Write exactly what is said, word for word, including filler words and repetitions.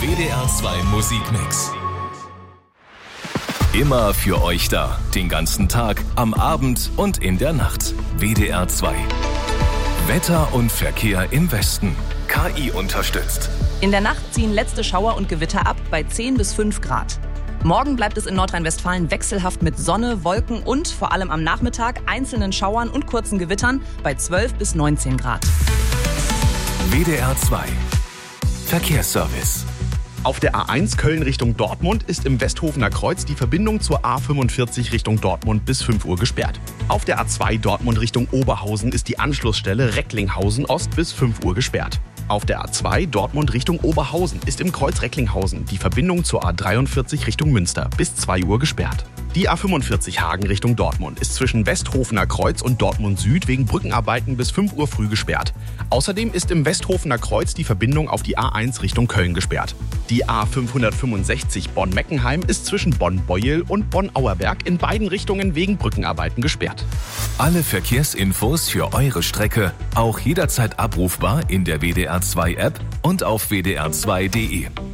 W D R zwei Musikmix. Immer für euch da. Den ganzen Tag, am Abend und in der Nacht. W D R zwei. Wetter und Verkehr im Westen. K I unterstützt. In der Nacht ziehen letzte Schauer und Gewitter ab bei zehn bis fünf Grad. Morgen bleibt es in Nordrhein-Westfalen wechselhaft mit Sonne, Wolken und vor allem am Nachmittag einzelnen Schauern und kurzen Gewittern bei zwölf bis neunzehn Grad. W D R zwei. Verkehrsservice. Auf der A eins Köln Richtung Dortmund ist im Westhofener Kreuz die Verbindung zur A fünfundvierzig Richtung Dortmund bis fünf Uhr gesperrt. Auf der A zwei Dortmund Richtung Oberhausen ist die Anschlussstelle Recklinghausen Ost bis fünf Uhr gesperrt. Auf der A zwei Dortmund Richtung Oberhausen ist im Kreuz Recklinghausen die Verbindung zur A dreiundvierzig Richtung Münster bis zwei Uhr gesperrt. Die A fünfundvierzig Hagen Richtung Dortmund ist zwischen Westhofener Kreuz und Dortmund Süd wegen Brückenarbeiten bis fünf Uhr früh gesperrt. Außerdem ist im Westhofener Kreuz die Verbindung auf die A eins Richtung Köln gesperrt. Die A fünfhundertfünfundsechzig Bonn-Meckenheim ist zwischen Bonn-Beuel und Bonn-Auerberg in beiden Richtungen wegen Brückenarbeiten gesperrt. Alle Verkehrsinfos für eure Strecke auch jederzeit abrufbar in der W D R zwei App und auf W D R zwei punkt de.